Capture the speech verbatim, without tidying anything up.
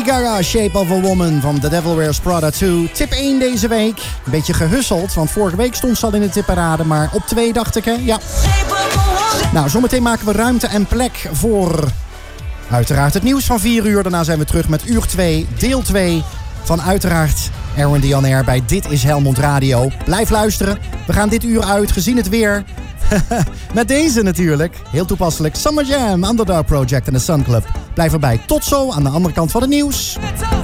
Gaga, Shape of a Woman van The Devil Wears Prada twee. Tip één deze week. Een beetje gehusseld, want vorige week stond ze al in de tipparade. Maar op twee dacht ik, hè? Ja. Nou, zometeen maken we ruimte en plek voor uiteraard het nieuws van vier uur. Daarna zijn we terug met uur twee, deel twee van uiteraard Erwin de On Air bij Dit is Helmond Radio. Blijf luisteren. We gaan dit uur uit, gezien het weer. Met deze natuurlijk. Heel toepasselijk. Summer Jam, Underdog Project en de Sun Club. Blijf erbij. Tot zo aan de andere kant van het nieuws.